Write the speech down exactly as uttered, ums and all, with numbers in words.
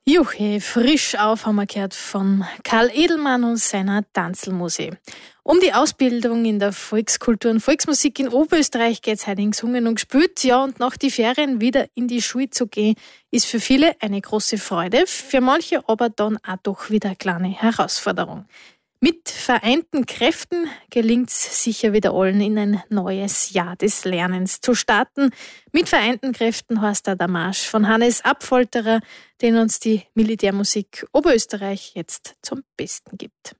Juche, frisch auf haben wir gehört von Karl Edelmann und seiner Tanzelmusik. Um die Ausbildung in der Volkskultur und Volksmusik in Oberösterreich geht es heute gesungen und gespielt. Ja, und nach die Ferien wieder in die Schule zu gehen, ist für viele eine große Freude, für manche aber dann auch doch wieder eine kleine Herausforderung. Mit vereinten Kräften gelingt es sicher wieder allen, in ein neues Jahr des Lernens zu starten. Mit vereinten Kräften heißt da der Marsch von Hannes Abfolterer, den uns die Militärmusik Oberösterreich jetzt zum Besten gibt.